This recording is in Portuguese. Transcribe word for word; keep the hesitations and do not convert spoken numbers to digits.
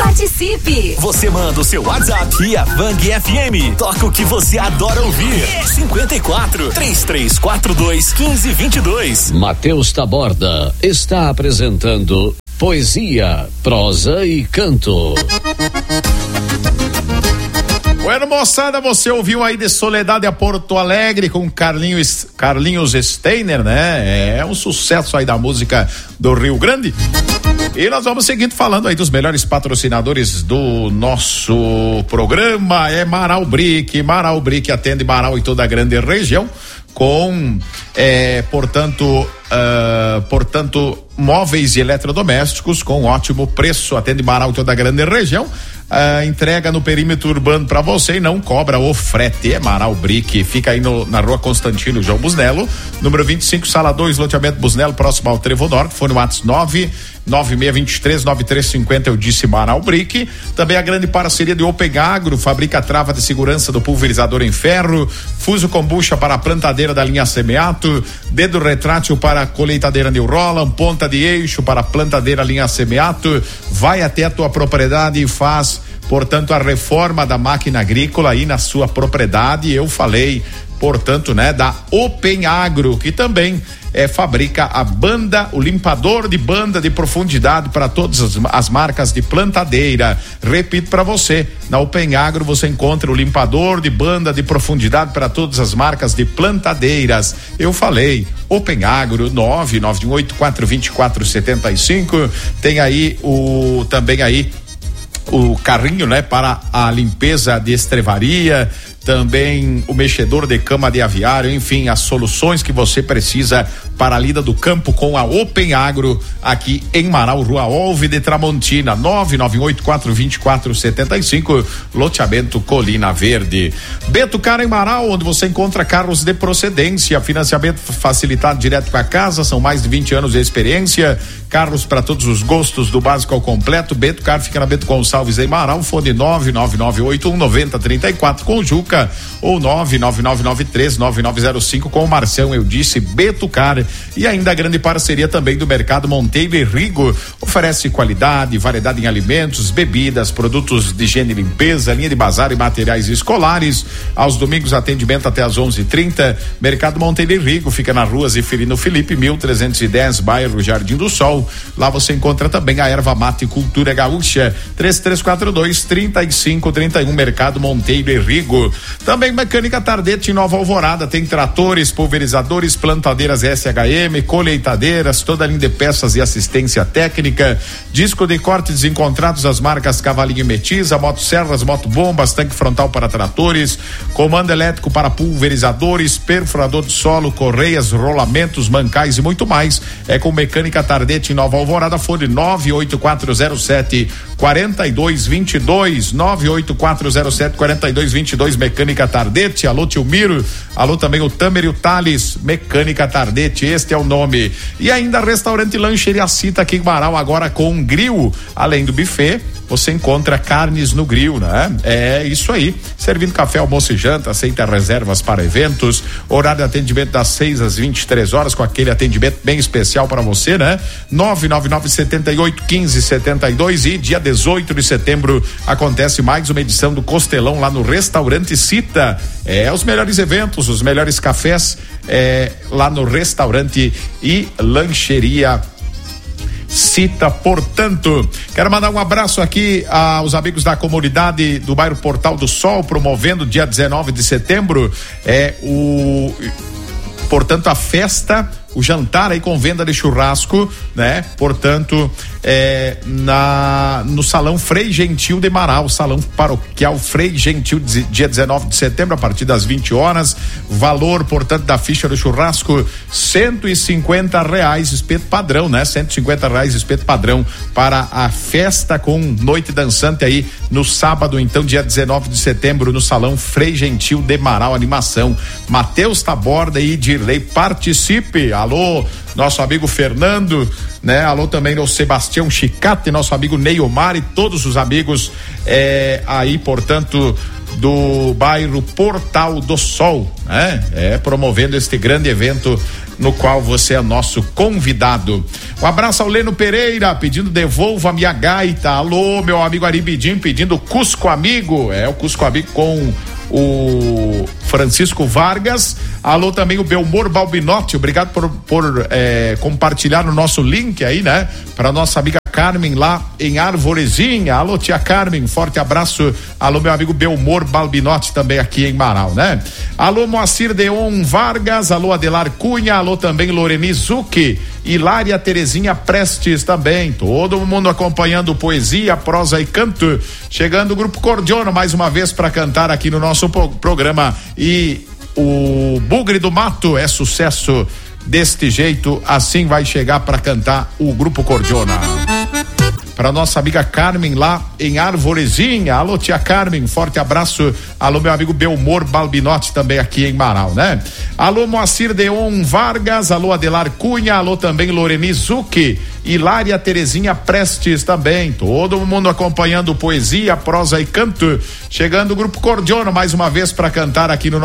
Participe! Você manda o seu WhatsApp e a Vang F M toca o que você adora ouvir. cinquenta e quatro, três três quatro dois, quinze, vinte e dois. Matheus Taborda está apresentando Poesia, Prosa e Canto. Bueno, moçada, você ouviu aí de Soledade a Porto Alegre com Carlinhos, Carlinhos Steiner, né? É um sucesso aí da música do Rio Grande. E nós vamos seguindo falando aí dos melhores patrocinadores do nosso programa. É Marau Brick. Marau Brick atende Marau e toda a grande região com, é, portanto, uh, portanto, móveis e eletrodomésticos com ótimo preço. Atende Marau e toda a grande região. Uh, entrega no perímetro urbano para você e não cobra o frete. É Marau Brick, fica aí no, na rua Constantino João Busnello, número vinte e cinco, sala dois, loteamento Busnello, próximo ao Trevo Norte. Fone WhatsApp nove nove seis dois três nove três cinco zero. Eu disse Marau Brick. Também a grande parceria de Open Agro, fabrica trava de segurança do pulverizador em ferro, fuso kombucha para a plantadeira da linha Semeato, dedo retrátil para a colheitadeira New Holland, ponta de eixo para a plantadeira linha Semeato. Vai até a tua propriedade e faz, portanto, a reforma da máquina agrícola aí na sua propriedade. Eu falei, portanto, né, da Open Agro, que também é, fabrica a banda, o limpador de banda de profundidade para todas as, as marcas de plantadeira. Repito para você, na Open Agro você encontra o limpador de banda de profundidade para todas as marcas de plantadeiras. Eu falei, Open Agro, nove nove um oito quatro dois quatro sete cinco. Tem aí o, também aí o carrinho, né, para a limpeza de estrevaria, também o mexedor de cama de aviário, enfim, as soluções que você precisa para a lida do campo com a Open Agro aqui em Marau, Rua Olve de Tramontina, nove nove oito quatro dois quatro sete cinco, loteamento Colina Verde. Beto Car em Marau, onde você encontra carros de procedência, financiamento facilitado direto para casa, são mais de vinte anos de experiência, carros para todos os gostos, do básico ao completo. Beto Car fica na Bento Gonçalves em Marau, fone nove nove nove oito um nove zero três quatro com Juca, ou nove nove nove nove três nove nove zero cinco com o Marcião. Eu disse Beto Car. E ainda a grande parceria também do Mercado Monteiro e Rigo, oferece qualidade, variedade em alimentos, bebidas, produtos de higiene e limpeza, linha de bazar e materiais escolares. Aos domingos atendimento até às onze e trinta. Mercado Monteiro e Rigo fica na rua Zeferino Felipe mil trezentos e dez, bairro Jardim do Sol. Lá você encontra também a erva mate Cultura Gaúcha, três três quatro dois, trinta e cinco trinta e um. Mercado Monteiro e Rigo. Também Mecânica Tardete em Nova Alvorada, tem tratores, pulverizadores, plantadeiras S H M, colheitadeiras, toda a linha de peças e assistência técnica, disco de corte desencontrados, as marcas Cavalinho e Metiza, motosserras, motobombas, tanque frontal para tratores, comando elétrico para pulverizadores, perfurador de solo, correias, rolamentos, mancais e muito mais. É com Mecânica Tardete em Nova Alvorada, fone nove oito quatro zero sete quatro dois dois dois, nove oito quatro zero sete quatro dois dois dois. Mecânica Tardete. Alô tio Miro, alô também o Tamer e o Thales. Mecânica Tardete, este é o nome. E ainda restaurante Lancheria Cita aqui em Marau, agora com grill, além do buffet, você encontra carnes no grill, né? É isso aí, servindo café, almoço e janta, aceita reservas para eventos, horário de atendimento das seis às vinte e três horas, com aquele atendimento bem especial para você, né? nove nove nove sete oito um cinco sete dois. E dia dezoito de setembro acontece mais uma edição do Costelão lá no restaurante Cita. É, os melhores eventos, os melhores cafés, é, lá no restaurante e lancheria Cita. Portanto, quero mandar um abraço aqui aos amigos da comunidade do bairro Portal do Sol, promovendo dia dezenove de setembro é o portanto a festa, o jantar aí com venda de churrasco, né? Portanto, é, na, no Salão Frei Gentil de Marau, Salão Paroquial Frei Gentil, dia dezenove de setembro, a partir das vinte horas. Valor, portanto, da ficha do churrasco, cento e cinquenta reais, espeto padrão, né? cento e cinquenta reais, espeto padrão, para a festa com noite dançante aí no sábado, então, dia dezenove de setembro, no Salão Frei Gentil de Marau. Animação. Matheus Taborda e Dirley, participe. Alô, nosso amigo Fernando, né? Alô também o Sebastião Chicate, nosso amigo Neymar e todos os amigos é, aí, portanto, do bairro Portal do Sol, né? É, promovendo este grande evento no qual você é nosso convidado. Um abraço ao Leno Pereira, pedindo devolva minha gaita. Alô, meu amigo Aribidim, pedindo Cusco Amigo. É, o Cusco Amigo com o Francisco Vargas. Alô também o Belmor Balbinotti, obrigado por, por é, compartilhar no nosso link aí, né? Para nossa amiga Carmen lá em Arvorezinha. Alô, tia Carmen, forte abraço. Alô, meu amigo Belmor Balbinotti também aqui em Marau, né? Alô, Moacir Deon Vargas, alô, Adelar Cunha, alô também Loreni Zucchi, Hilária Terezinha Prestes também, todo mundo acompanhando poesia, prosa e canto. Chegando o Grupo Cordiona mais uma vez para cantar aqui no nosso pro- programa e o Bugre do Mato é sucesso deste jeito, assim vai chegar para cantar o Grupo Cordiona. Para nossa amiga Carmen lá em Arvorezinha. Alô, tia Carmen, forte abraço. Alô, meu amigo Belmor Balbinotti também aqui em Marau, né? Alô, Moacir Deon Vargas, alô, Adelar Cunha, alô também Loreni Zucchi, Hilária Terezinha Prestes também, todo mundo acompanhando poesia, prosa e canto. Chegando o Grupo Cordiona mais uma vez para cantar aqui no